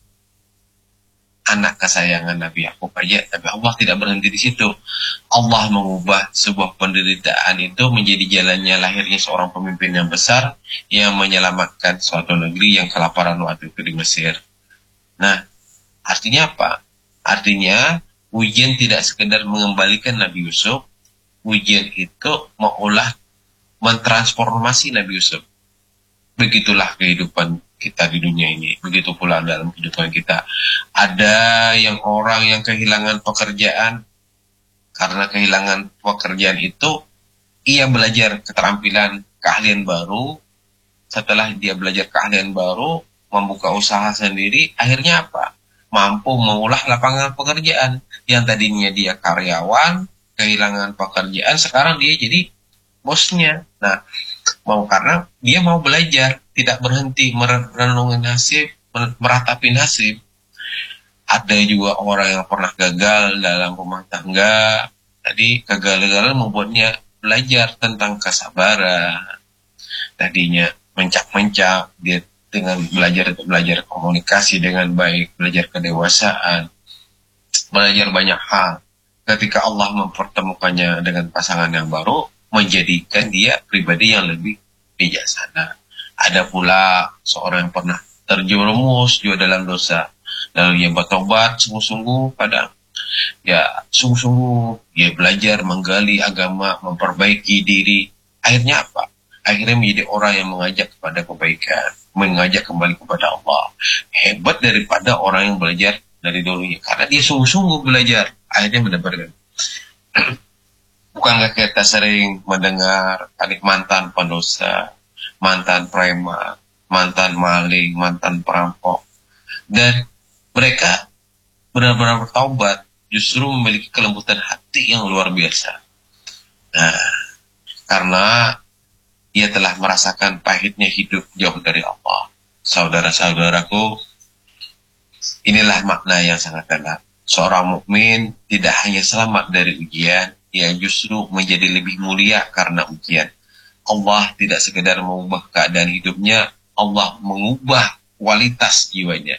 anak kesayangan Nabi Yakub aja, tapi Allah tidak berhenti di situ. Allah mengubah sebuah penderitaan itu menjadi jalannya lahirnya seorang pemimpin yang besar yang menyelamatkan suatu negeri yang kelaparan waktu itu di Mesir. Nah, artinya apa? Artinya ujian tidak sekedar mengembalikan Nabi Yusuf, ujian itu mengolah, mentransformasi Nabi Yusuf. Begitulah kehidupan kita di dunia ini. Begitu pula dalam kehidupan kita. Ada yang orang yang kehilangan pekerjaan, karena kehilangan pekerjaan itu, ia belajar keterampilan, keahlian baru. Setelah dia belajar keahlian baru, membuka usaha sendiri, akhirnya apa? Mampu mengolah lapangan pekerjaan. Yang tadinya dia karyawan, kehilangan pekerjaan, sekarang dia jadi bosnya. Nah, mau karena dia mau belajar, tidak berhenti merenungi nasib, meratapi nasib. Ada juga orang yang pernah gagal dalam rumah tangga. Tadi kegagalan membuatnya belajar tentang kesabaran. Tadinya mencak-mencak, dia dengan belajar belajar komunikasi dengan baik, belajar kedewasaan, belajar banyak hal. Ketika Allah mempertemukannya dengan pasangan yang baru, menjadikan dia pribadi yang lebih bijaksana. Ada pula seorang yang pernah terjerumus juga dalam dosa, lalu ia bertobat sungguh-sungguh, kadang ya sungguh-sungguh dia belajar menggali agama, memperbaiki diri. Akhirnya apa? Akhirnya menjadi orang yang mengajak kepada kebaikan, mengajak kembali kepada Allah. Hebat daripada orang yang belajar dari dulunya, karena dia sungguh-sungguh belajar. Akhirnya mendapatkan. Bukankah kita sering mendengar adik mantan pendosa, mantan preman, mantan maling, mantan perampok, dan mereka benar-benar bertaubat, justru memiliki kelembutan hati yang luar biasa. Nah, karena ia telah merasakan pahitnya hidup jauh dari Allah. Saudara-saudaraku, inilah makna yang sangat dalam. Seorang mukmin tidak hanya selamat dari ujian, ia justru menjadi lebih mulia karena ujian. Allah tidak sekedar mengubah keadaan hidupnya, Allah mengubah kualitas jiwanya.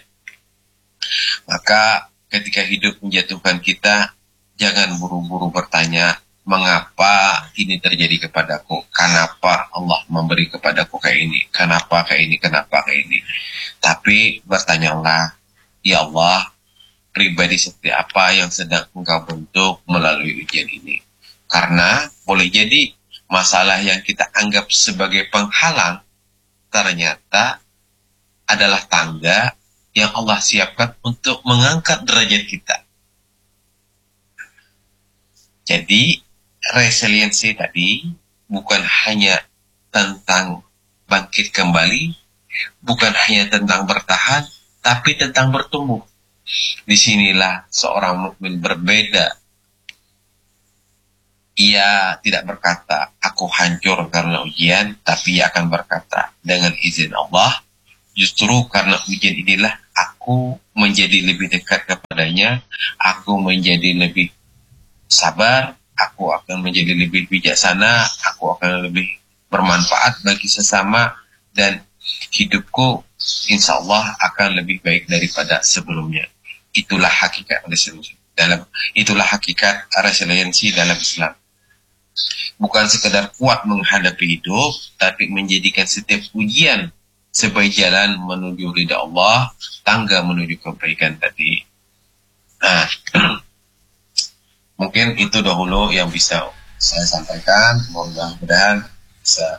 Maka ketika hidup menjatuhkan kita, jangan buru-buru bertanya, mengapa ini terjadi kepadaku? Kenapa Allah memberi kepadaku kayak ini? Kenapa kayak ini? Kenapa kayak ini? Tapi bertanyalah, ya Allah, pribadi seperti apa yang sedang engkau bentuk melalui ujian ini? Karena boleh jadi masalah yang kita anggap sebagai penghalang ternyata adalah tangga yang Allah siapkan untuk mengangkat derajat kita. Jadi resiliensi tadi bukan hanya tentang bangkit kembali, bukan hanya tentang bertahan, tapi tentang bertumbuh. Disinilah seorang mukmin berbeda ia tidak berkata, aku hancur karena ujian, tapi ia akan berkata, dengan izin Allah, justru karena ujian inilah aku menjadi lebih dekat kepadanya, aku menjadi lebih sabar, aku akan menjadi lebih bijaksana, aku akan lebih bermanfaat bagi sesama, dan hidupku insya Allah akan lebih baik daripada sebelumnya. Itulah hakikat resiliensi dalam itulah hakikat resiliensi dalam Islam. Bukan sekedar kuat menghadapi hidup, tapi menjadikan setiap ujian sebagai jalan menuju ridha Allah, tangga menuju kebaikan tadi. Nah, mungkin itu dahulu yang bisa saya sampaikan. Mudah-mudahan bisa.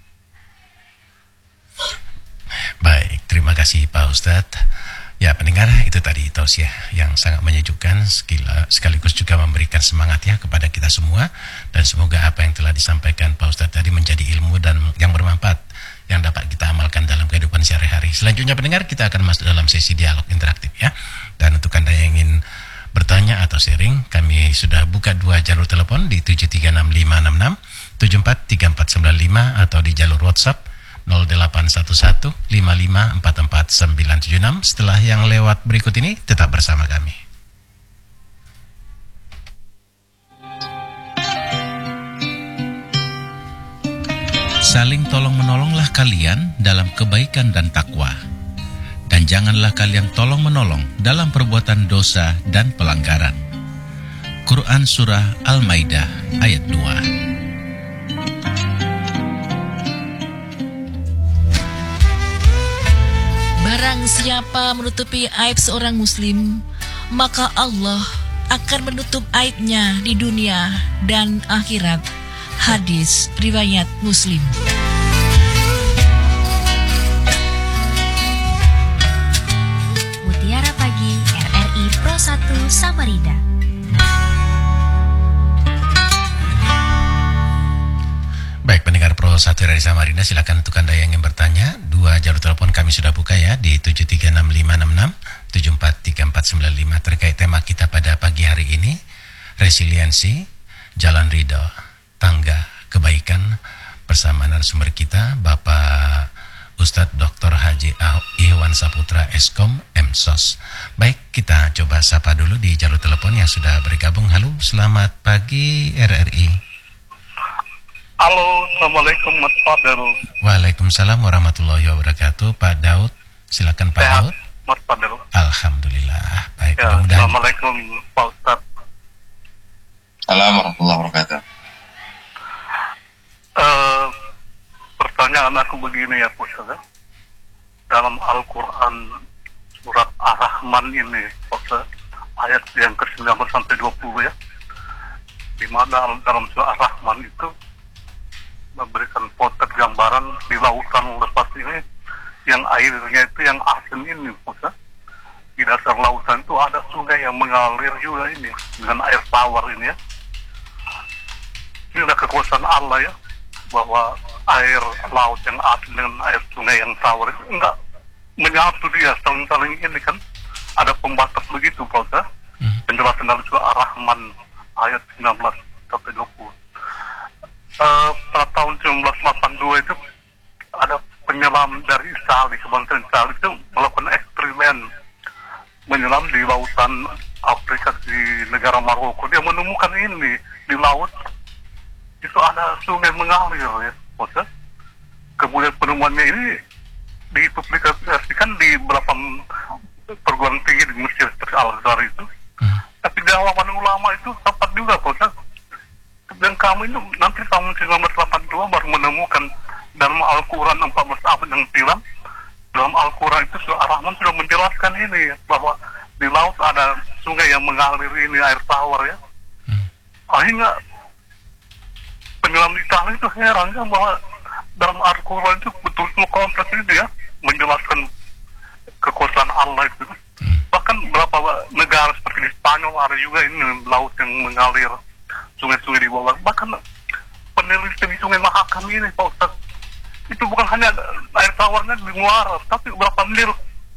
Baik, terima kasih Pak Ustadz. Ya pendengar, itu tadi tausiah yang sangat menyejukkan sekaligus juga memberikan semangat ya kepada kita semua, dan semoga apa yang telah disampaikan Pak Ustadz tadi menjadi ilmu dan yang bermanfaat yang dapat kita amalkan dalam kehidupan sehari-hari. Selanjutnya pendengar, kita akan masuk dalam sesi dialog interaktif ya. Dan untuk Anda yang ingin bertanya atau sharing, kami sudah buka dua jalur telepon di tujuh tiga enam lima enam enam, tujuh empat tiga empat sembilan lima atau di jalur WhatsApp nol delapan satu satu lima lima empat empat sembilan tujuh enam. Setelah yang lewat berikut ini, tetap bersama kami. Saling tolong-menolonglah kalian dalam kebaikan dan takwa, dan janganlah kalian tolong-menolong dalam perbuatan dosa dan pelanggaran. Quran Surah Al-Maidah ayat dua. Barang siapa menutupi aib seorang muslim, maka Allah akan menutup aibnya di dunia dan akhirat. Hadis riwayat Muslim. Mutiara Pagi R R I Pro satu Samarinda. Baik pendengar Pro satu dari Samarinda, silakan untuk Anda yang ingin bertanya. Dua jalur telepon kami sudah buka ya di tujuh tiga enam lima enam enam, tujuh empat tiga empat sembilan lima terkait tema kita pada pagi hari ini, resiliensi, jalan ridho, tangga kebaikan, bersama narasumber kita Bapak Ustadz Doktor Haji Ihwan Saputra Eskom M S O S. Baik, kita coba sapa dulu di jalur telepon yang sudah bergabung. Halo, selamat pagi R R I. Halo, Assalamualaikum Mas Fadel. Waalaikumsalam warahmatullahi wabarakatuh. Pak Daud, silakan Pak Sehat, Daud. Mas Fadel. Alhamdulillah, baik. Ya, mudah-mudahan. Assalamualaikum Pak Ustadz. Assalamualaikum warahmatullahi wabarakatuh. Uh, pertanyaan aku begini ya Pak Ustadz. Dalam Al-Quran surat Ar-Rahman ini Pak Ustadz, ayat yang ke sembilan belas sampai dua puluh ya, di mana dalam surat Ar-Rahman itu memberikan potret gambaran di lautan lepas ini yang airnya itu yang asin ini Pak Ustadz. Di dasar lautan itu ada sungai yang mengalir juga ini dengan air tawar ini ya. Ini adalah kekuasaan Allah ya, bahwa air laut yang asin dengan air sungai yang tawar itu enggak menyatu dia saling-saling ini kan, ada pembatas begitu Pak Ustadz. Penjelasan dari surah Ar-Rahman ayat sembilan belas sampai dua puluh. Uh, pada tahun seribu sembilan ratus delapan puluh dua itu ada penyelam dari Itali, kebanyakan Itali itu melakukan eksperimen menyelam di lautan Afrika di negara Maroko. Dia menemukan ini di laut itu ada sungai mengalir ya, Ustaz. Kemudian penemuannya ini dipublikasikan di beberapa perguruan tinggi di Mesir seperti Al-Azhar itu. Hmm. Tapi jawaban ulama itu tepat juga, Ustaz. Dan kami itu nanti tahun seribu sembilan ratus delapan puluh dua baru menemukan dalam Al-Quran empat belas abad yang silam, dalam Al-Quran itu surah Ar-Rahman sudah menjelaskan ini bahwa di laut ada sungai yang mengalir ini air tawar ya. Hmm. Akhirnya penyelam di Itali itu heran kan bahwa dalam Al-Quran itu betul-betul kompleks itu ya, menjelaskan kekuasaan Allah itu. Hmm. Bahkan beberapa negara seperti di Spanyol ada juga ini laut yang mengalir sungai-sungai di bawah. Bahkan peneliti di Sungai Mahakam ini Pak Ustaz, itu bukan hanya air tawarnya di muara, tapi beberapa mil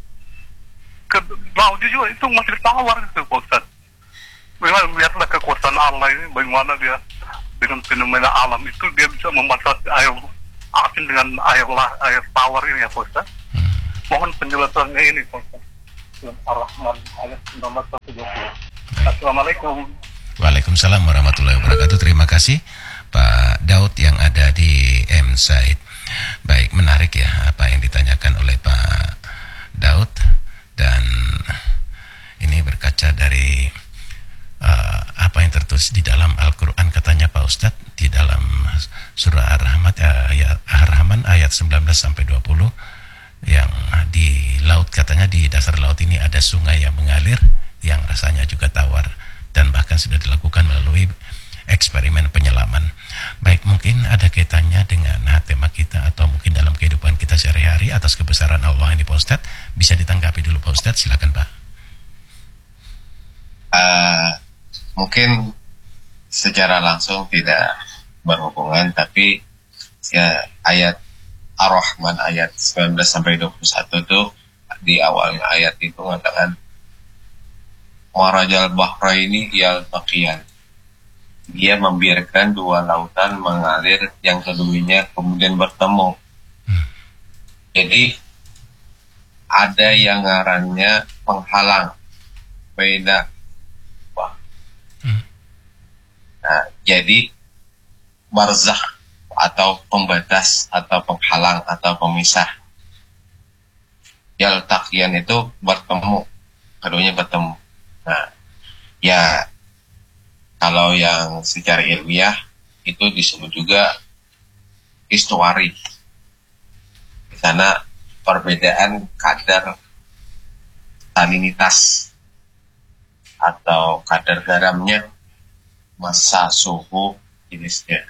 ke laut juga itu masih tawar itu Pak Ustaz. Memang lihatlah kekuasaan Allah ini, bagaimana dia dengan fenomena alam itu dia bisa membatasi air asin dengan air lah, air tawar ini ya Pak Ustaz. Hmm. Mohon penjelasannya ini Pak Ustaz. Ar-Rahman ayat sembilan belas sampai dua puluh. Assalamualaikum. Waalaikumsalam warahmatullahi wabarakatuh. Terima kasih Pak Daud yang ada di M Said. Baik, menarik ya apa yang ditanyakan oleh Pak Daud, dan ini berkaca dari uh, apa yang tertulis di dalam Al-Quran, katanya Pak Ustadz, di dalam surah Ar-Rahman ayat Ar-Rahman ayat sembilan belas sampai dua puluh, yang di laut, katanya di dasar laut ini ada sungai yang mengalir yang rasanya juga tawar, dan bahkan sudah dilakukan melalui eksperimen penyelaman. Baik, mungkin ada kaitannya dengan tema kita atau mungkin dalam kehidupan kita sehari-hari atas kebesaran Allah ini Pak Ustadz. Bisa ditanggapi dulu Pak Ustadz, silakan Pak. Uh, mungkin secara langsung tidak berhubungan, tapi ya, ayat Ar-Rahman ayat sembilan belas sampai dua puluh satu itu di awalnya ayat itu mengatakan Marajal Bahraini yaltaqiyan. Dia membiarkan dua lautan mengalir, yang keduanya kemudian bertemu. Hmm. Jadi ada yang ngarannya penghalang, beda. Hmm. Nah, jadi barzakh atau pembatas atau penghalang atau pemisah. Yaltaqiyan itu bertemu, keduanya bertemu. Nah, ya kalau yang secara ilmiah itu disebut juga istuari. Di sana perbedaan kadar salinitas atau kadar garamnya, massa, suhu, jenisnya.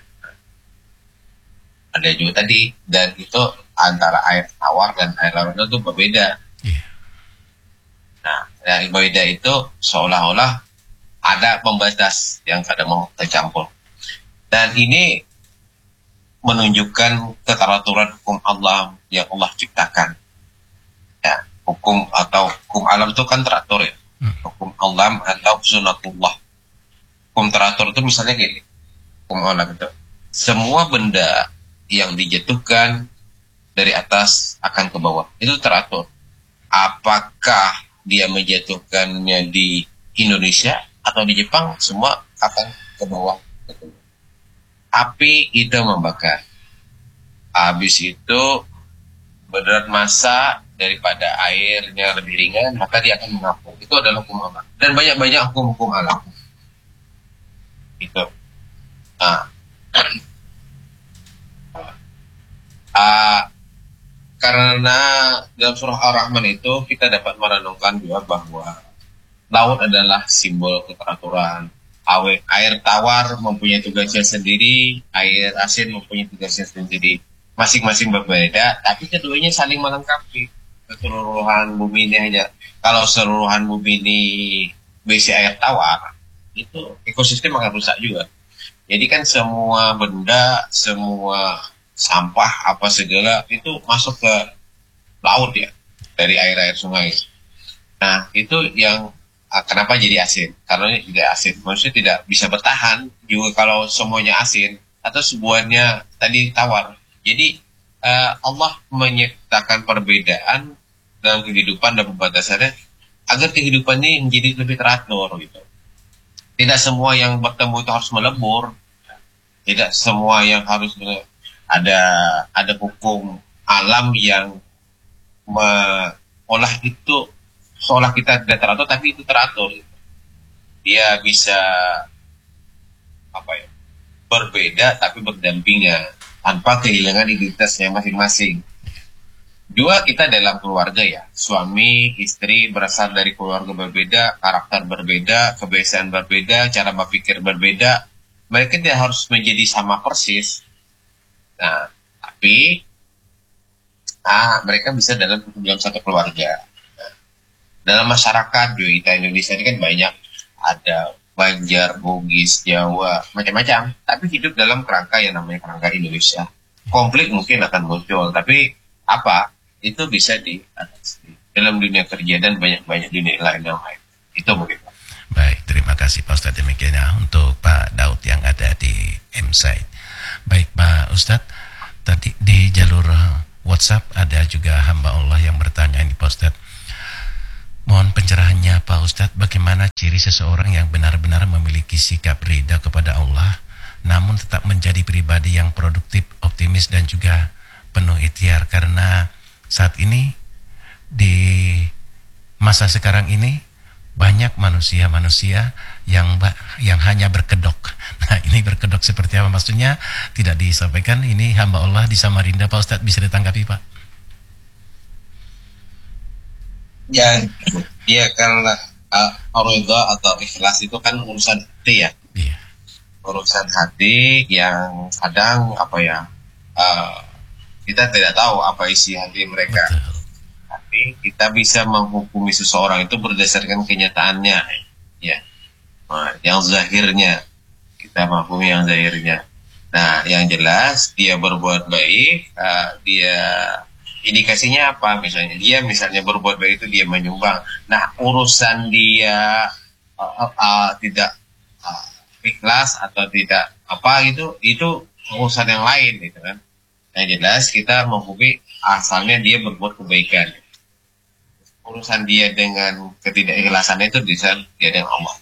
Ada juga tadi, dan itu antara air tawar dan air laut itu berbeda. Yeah. Nah, yang berbeda itu seolah-olah ada pembatas yang kadang mau tercampur. Dan ini menunjukkan keteraturan hukum Allah yang Allah ciptakan. Ya, hukum atau hukum alam itu kan teratur ya. Hmm. Hukum alam atau sunatullah. Hukum teratur itu misalnya gini. Hukum alam itu, semua benda yang dijatuhkan dari atas akan ke bawah. Itu teratur. Apakah dia menjatuhkannya di Indonesia atau di Jepang, semua akan ke bawah. Api itu membakar. Habis itu berat massa daripada airnya lebih ringan, maka dia akan mengapung. Itu adalah hukum alam. Dan banyak-banyak hukum-hukum alam. Itu. Nah. uh, karena dalam surah Ar-Rahman itu kita dapat merenungkan juga bahwa laut adalah simbol keteraturan. Air tawar mempunyai tugasnya sendiri, air asin mempunyai tugasnya sendiri. Masing-masing berbeda, tapi keduanya saling melengkapi. Keseluruhan bumi ini hanya, kalau seluruhan bumi ini berisi air tawar, itu ekosistem akan rusak juga. Jadi kan semua benda, semua sampah, apa segala, itu masuk ke laut ya, dari air-air sungai. Nah, itu yang kenapa jadi asin? Karena ini tidak asin. Maksudnya tidak bisa bertahan juga kalau semuanya asin atau semuanya tadi tawar. Jadi uh, Allah menyertakan perbedaan dalam kehidupan dan pembatasannya agar kehidupan ini menjadi lebih teratur gitu. Tidak semua yang bertemu itu harus melebur. Tidak semua yang harus ada ada hukum alam yang mengolah itu seolah kita tidak teratur, tapi itu teratur. Dia bisa apa ya, berbeda tapi berdampingan tanpa kehilangan identitasnya masing-masing. Dua, kita dalam keluarga ya, suami istri berasal dari keluarga berbeda, karakter berbeda, kebiasaan berbeda, cara berpikir berbeda. Mereka tidak harus menjadi sama persis. Nah, tapi ah, mereka bisa dalam dalam satu keluarga. Dalam masyarakat kita Indonesia ini kan banyak, ada Banjar, Bugis, Jawa, macam-macam. Tapi hidup dalam kerangka yang namanya kerangka Indonesia. Konflik mungkin akan muncul, tapi apa? Itu bisa diatasi dalam dunia kerja dan banyak-banyak dunia lain yang lain. Itu mungkin. Baik, terima kasih Pak Ustadz. Demikian ya untuk Pak Daud yang ada di M Pak Ustadz, tadi di jalur WhatsApp ada juga hamba Allah yang bertanya ini Pak Ustadz. Mohon pencerahannya Pak Ustadz, bagaimana ciri seseorang yang benar-benar memiliki sikap ridha kepada Allah, namun tetap menjadi pribadi yang produktif, optimis dan juga penuh ikhtiar. Karena saat ini di masa sekarang ini banyak manusia-manusia yang yang hanya berkedok. Nah, ini berkedok seperti apa maksudnya? Tidak disampaikan. Ini hamba Allah di Samarinda, Pak Ustadz, bisa ditanggapi Pak? Ya, dia karena uh, ridha atau ikhlas itu kan urusan hati ya. Iya. Urusan hati yang kadang apa ya, uh, kita tidak tahu apa isi hati mereka. Betul. Tapi kita bisa menghukumi seseorang itu berdasarkan kenyataannya, ya. Nah, yang zahirnya kita menghukumi yang zahirnya. Nah, yang jelas dia berbuat baik, uh, dia indikasinya apa? Misalnya dia misalnya berbuat baik itu dia menyumbang. Nah, urusan dia uh, uh, tidak uh, ikhlas atau tidak apa itu itu urusan yang lain gitu kan. Yang jelas kita menghukumi asalnya dia berbuat kebaikan. Urusan dia dengan ketidakikhlasannya itu bisa dia dengan Allah.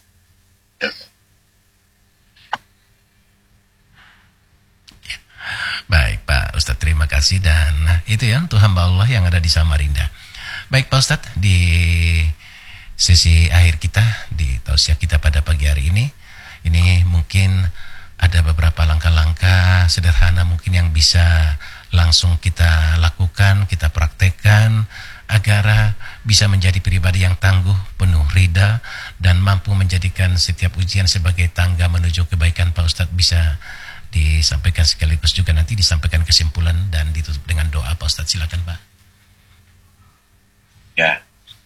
Baik Pak Ustadz, terima kasih. Dan itu ya untuk hamba Allah yang ada di Samarinda. Baik Pak Ustadz, di sesi akhir kita, di tausiah kita pada pagi hari ini, ini mungkin ada beberapa langkah-langkah sederhana mungkin yang bisa langsung kita lakukan, kita praktekkan agar bisa menjadi pribadi yang tangguh, penuh ridha, dan mampu menjadikan setiap ujian sebagai tangga menuju kebaikan. Pak Ustadz, bisa disampaikan sekaligus juga nanti disampaikan kesimpulan dan ditutup dengan doa Pak Ustadz, silakan Pak. Ya,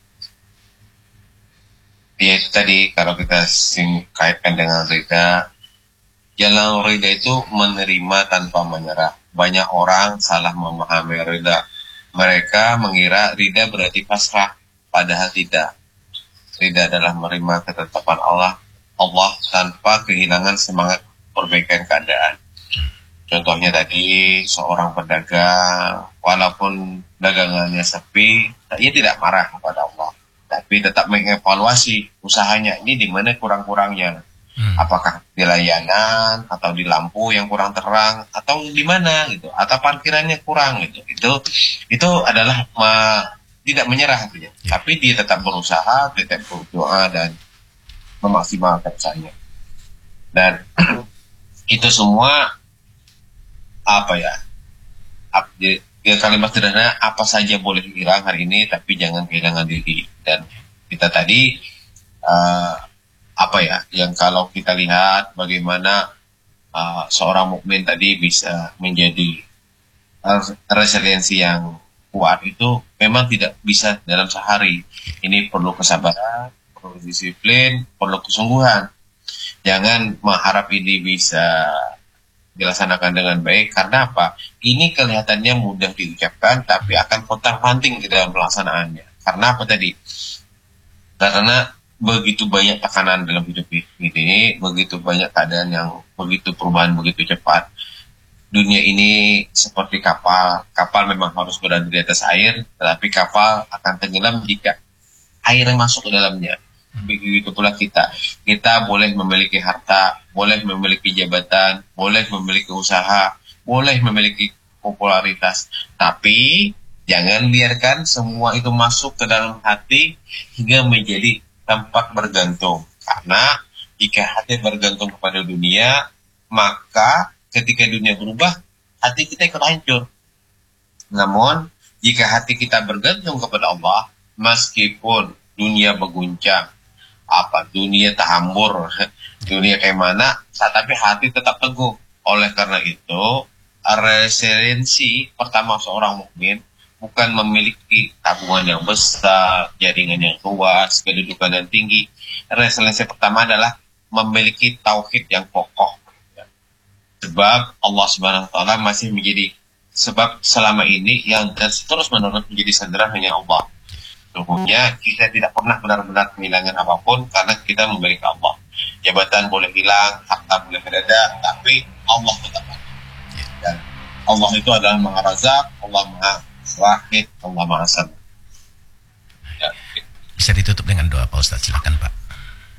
ya itu tadi kalau kita sing kaitkan dengan ridha, jalan ridha itu menerima tanpa menyerah. Banyak orang salah memahami ridha. Mereka mengira ridha berarti pasrah, padahal tidak. Ridha adalah menerima ketetapan Allah, Allah tanpa kehilangan semangat perbaikan keadaan. Contohnya tadi seorang pedagang, walaupun dagangannya sepi, ia tidak marah kepada Allah, tapi tetap mengevaluasi usahanya ini di mana kurang-kurangnya. Hmm. Apakah di layanan atau di lampu yang kurang terang atau di mana gitu, atau parkirannya kurang gitu. Itu itu adalah ma, tidak menyerah gitu ya. Yeah. Tapi dia tetap berusaha, tetap berdoa dan memaksimalkan usahanya. Dan itu semua apa ya? Ap, ya kalimat sederhana, apa saja boleh hilang hari ini, tapi jangan kehilangan diri. Dan kita tadi uh, apa ya, yang kalau kita lihat bagaimana uh, seorang mukmin tadi bisa menjadi uh, resiliensi yang kuat, itu memang tidak bisa dalam sehari. Ini perlu kesabaran, perlu disiplin, perlu kesungguhan. Jangan mengharap ini bisa dilaksanakan dengan baik, karena apa? Ini kelihatannya mudah diucapkan, tapi akan pontang-panting di dalam pelaksanaannya. Karena apa tadi? Karena begitu banyak tekanan dalam hidup ini, begitu banyak keadaan yang begitu perubahan begitu cepat. Dunia ini seperti kapal. Kapal memang harus berada di atas air, tetapi kapal akan tenggelam jika air yang masuk ke dalamnya. Begitu pula kita. Kita boleh memiliki harta, boleh memiliki jabatan, boleh memiliki usaha, boleh memiliki popularitas, tapi jangan biarkan semua itu masuk ke dalam hati hingga menjadi tempat bergantung. Karena jika hati bergantung kepada dunia, maka ketika dunia berubah, hati kita ikut hancur. Namun, jika hati kita bergantung kepada Allah, meskipun dunia berguncang, apa dunia terhambur, dunia kayak mana, tapi hati tetap teguh. Oleh karena itu, resiliensi pertama seorang mukmin bukan memiliki tabungan yang besar, jaringan yang luas, kedudukan yang tinggi. Resiliensi pertama adalah memiliki tauhid yang kokoh. Sebab Allah Subhanahu wa taala masih menjadi sebab selama ini yang dan terus menerus menjadi sandaran hanya Allah. Sesungguhnya kita tidak pernah benar-benar kehilangan apapun karena kita memiliki Allah. Jabatan boleh hilang, harta boleh berada, tapi Allah tetap ada. Dan Allah itu adalah Maha Razak, Allah Maha Wahid, Allah Maha Samad. Ya. Bisa ditutup dengan doa Pak Ustadz, silakan Pak.